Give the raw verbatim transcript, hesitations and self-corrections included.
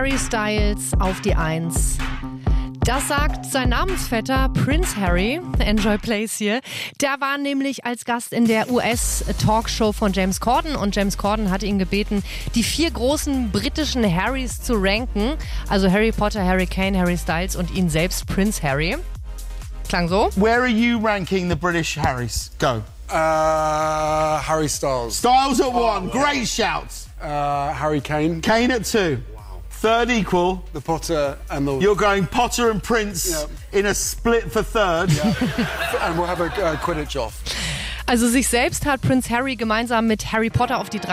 Harry Styles auf die Eins. Das sagt sein Namensvetter Prince Harry. Enjoy Plays hier. Der war nämlich als Gast in der U S-Talkshow von James Corden und James Corden hatte ihn gebeten, die vier großen britischen Harrys zu ranken. Also Harry Potter, Harry Kane, Harry Styles und ihn selbst, Prince Harry. Klang so. Where are you ranking the British Harrys? Go. Uh, Harry Styles. Styles at one. Oh, Great shouts. Uh, Harry Kane. Kane at two. Third equal. The Potter and the... You're going Potter and Prince yeah. in a split for third. Yeah. And we'll have a uh, Quidditch off. Also sich selbst hat Prince Harry gemeinsam mit Harry Potter auf die drei